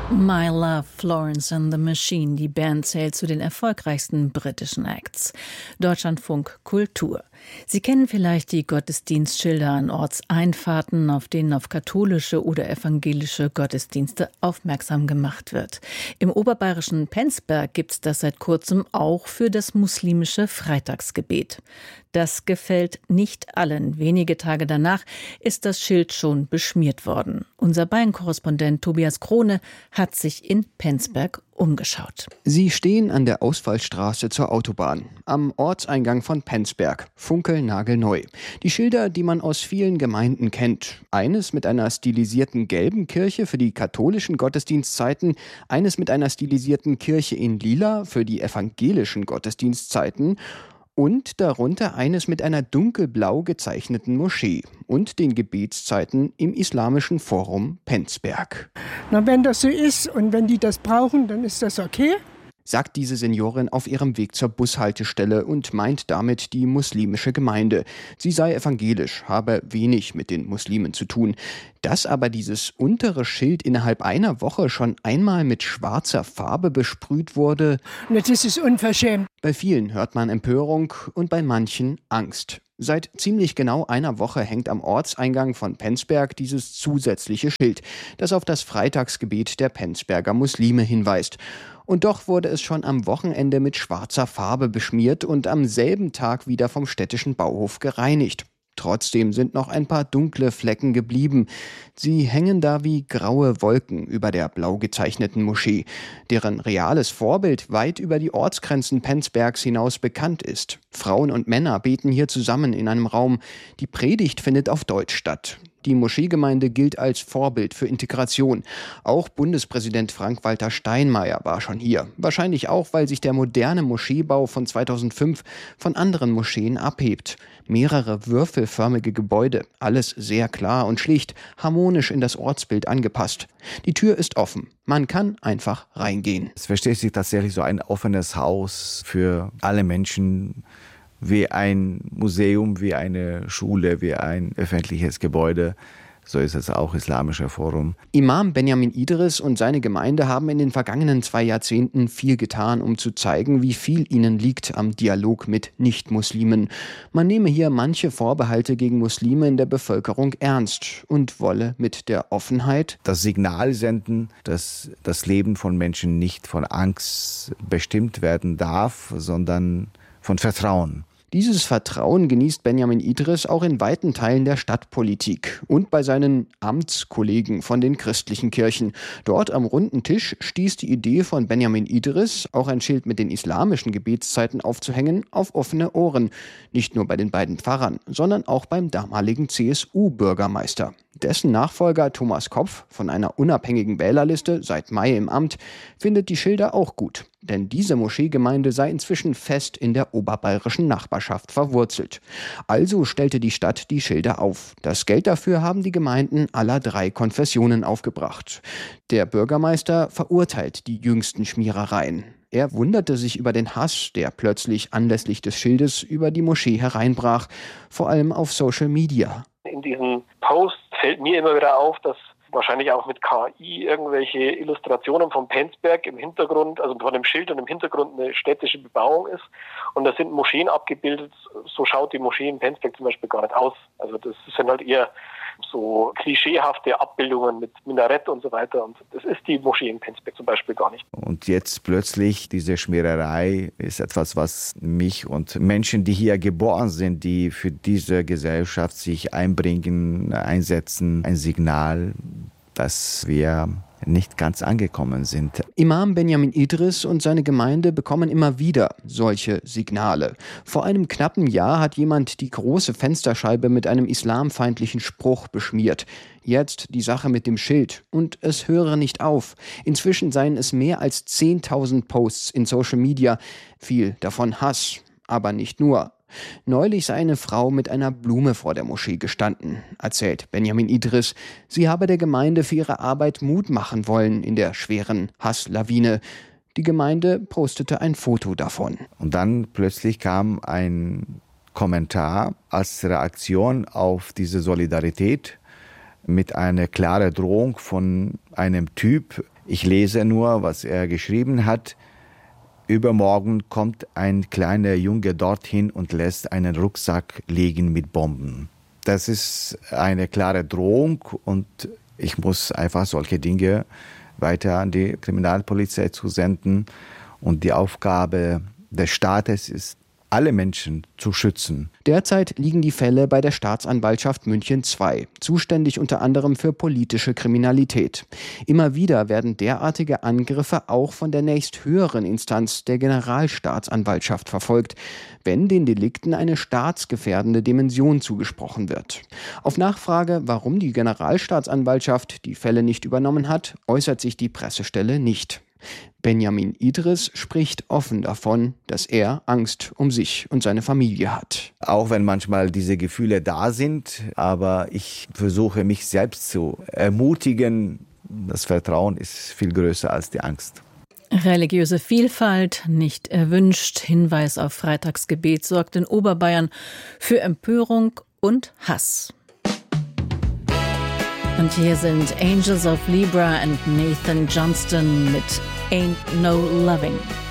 My Love, Florence and the Machine. Die Band zählt zu den erfolgreichsten britischen Acts. Deutschlandfunk Kultur. Sie kennen vielleicht die Gottesdienstschilder an Ortseinfahrten, auf denen auf katholische oder evangelische Gottesdienste aufmerksam gemacht wird. Im oberbayerischen Penzberg gibt's das seit kurzem auch für das muslimische Freitagsgebet. Das gefällt nicht allen. Wenige Tage danach ist das Schild schon beschmiert worden. Unser Bayern-Korrespondent Tobias Krone hat sich in Penzberg umgeschaut. Sie stehen an der Ausfallstraße zur Autobahn, am Ortseingang von Penzberg, funkelnagelneu. Die Schilder, die man aus vielen Gemeinden kennt. Eines mit einer stilisierten gelben Kirche für die katholischen Gottesdienstzeiten, eines mit einer stilisierten Kirche in Lila für die evangelischen Gottesdienstzeiten und darunter eines mit einer dunkelblau gezeichneten Moschee und den Gebetszeiten im Islamischen Forum Penzberg. Na, wenn das so ist und wenn die das brauchen, dann ist das okay, sagt diese Seniorin auf ihrem Weg zur Bushaltestelle und meint damit die muslimische Gemeinde. Sie sei evangelisch, habe wenig mit den Muslimen zu tun. Dass aber dieses untere Schild innerhalb einer Woche schon einmal mit schwarzer Farbe besprüht wurde, das ist unverschämt. Bei vielen hört man Empörung und bei manchen Angst. Seit ziemlich genau einer Woche hängt am Ortseingang von Penzberg dieses zusätzliche Schild, das auf das Freitagsgebet der Penzberger Muslime hinweist. Und doch wurde es schon am Wochenende mit schwarzer Farbe beschmiert und am selben Tag wieder vom städtischen Bauhof gereinigt. Trotzdem sind noch ein paar dunkle Flecken geblieben. Sie hängen da wie graue Wolken über der blau gezeichneten Moschee, deren reales Vorbild weit über die Ortsgrenzen Penzbergs hinaus bekannt ist. Frauen und Männer beten hier zusammen in einem Raum. Die Predigt findet auf Deutsch statt. Die Moscheegemeinde gilt als Vorbild für Integration. Auch Bundespräsident Frank-Walter Steinmeier war schon hier. Wahrscheinlich auch, weil sich der moderne Moscheebau von 2005 von anderen Moscheen abhebt. Mehrere würfelförmige Gebäude, alles sehr klar und schlicht, harmonisch in das Ortsbild angepasst. Die Tür ist offen. Man kann einfach reingehen. Es versteht sich tatsächlich so ein offenes Haus für alle Menschen, wie ein Museum, wie eine Schule, wie ein öffentliches Gebäude. So ist es auch Islamischer Forum. Imam Benjamin Idris und seine Gemeinde haben in den vergangenen 2 Jahrzehnten viel getan, um zu zeigen, wie viel ihnen liegt am Dialog mit Nicht-Muslimen. Man nehme hier manche Vorbehalte gegen Muslime in der Bevölkerung ernst und wolle mit der Offenheit das Signal senden, dass das Leben von Menschen nicht von Angst bestimmt werden darf, sondern von Vertrauen. Dieses Vertrauen genießt Benjamin Idris auch in weiten Teilen der Stadtpolitik und bei seinen Amtskollegen von den christlichen Kirchen. Dort am runden Tisch stieß die Idee von Benjamin Idris, auch ein Schild mit den islamischen Gebetszeiten aufzuhängen, auf offene Ohren. Nicht nur bei den beiden Pfarrern, sondern auch beim damaligen CSU-Bürgermeister. Dessen Nachfolger Thomas Kopf von einer unabhängigen Wählerliste, seit Mai im Amt, findet die Schilder auch gut. Denn diese Moscheegemeinde sei inzwischen fest in der oberbayerischen Nachbarschaft verwurzelt. Also stellte die Stadt die Schilder auf. Das Geld dafür haben die Gemeinden aller 3 Konfessionen aufgebracht. Der Bürgermeister verurteilt die jüngsten Schmierereien. Er wunderte sich über den Hass, der plötzlich anlässlich des Schildes über die Moschee hereinbrach, vor allem auf Social Media. In diesen Posts fällt mir immer wieder auf, dass wahrscheinlich auch mit KI irgendwelche Illustrationen vom Penzberg im Hintergrund, also von dem Schild und im Hintergrund eine städtische Bebauung ist. Und da sind Moscheen abgebildet. So schaut die Moschee in Penzberg zum Beispiel gar nicht aus. Also das sind halt eher so klischeehafte Abbildungen mit Minarett und so weiter. Und das ist die Moschee in Penzberg zum Beispiel gar nicht. Und jetzt plötzlich diese Schmiererei ist etwas, was mich und Menschen, die hier geboren sind, die für diese Gesellschaft sich einbringen, einsetzen, ein Signal, dass wir nicht ganz angekommen sind. Imam Benjamin Idris und seine Gemeinde bekommen immer wieder solche Signale. Vor einem knappen Jahr hat jemand die große Fensterscheibe mit einem islamfeindlichen Spruch beschmiert. Jetzt die Sache mit dem Schild. Und es höre nicht auf. Inzwischen seien es mehr als 10.000 Posts in Social Media. Viel davon Hass, aber nicht nur. Neulich sei eine Frau mit einer Blume vor der Moschee gestanden, erzählt Benjamin Idris. Sie habe der Gemeinde für ihre Arbeit Mut machen wollen in der schweren Hasslawine. Die Gemeinde postete ein Foto davon. Und dann plötzlich kam ein Kommentar als Reaktion auf diese Solidarität mit einer klaren Drohung von einem Typ, Ich lese nur, was er geschrieben hat. Übermorgen kommt ein kleiner Junge dorthin und lässt einen Rucksack liegen mit Bomben. Das ist eine klare Drohung und ich muss einfach solche Dinge weiter an die Kriminalpolizei zusenden. Und die Aufgabe des Staates ist, alle Menschen zu schützen. Derzeit liegen die Fälle bei der Staatsanwaltschaft München II, zuständig unter anderem für politische Kriminalität. Immer wieder werden derartige Angriffe auch von der nächsthöheren Instanz, der Generalstaatsanwaltschaft, verfolgt, wenn den Delikten eine staatsgefährdende Dimension zugesprochen wird. Auf Nachfrage, warum die Generalstaatsanwaltschaft die Fälle nicht übernommen hat, äußert sich die Pressestelle nicht. Benjamin Idris spricht offen davon, dass er Angst um sich und seine Familie hat. Auch wenn manchmal diese Gefühle da sind, aber ich versuche mich selbst zu ermutigen. Das Vertrauen ist viel größer als die Angst. Religiöse Vielfalt nicht erwünscht. Hinweis auf Freitagsgebet sorgt in Oberbayern für Empörung und Hass. Und hier sind Angels of Libra und Nathan Johnston mit Ain't No Loving.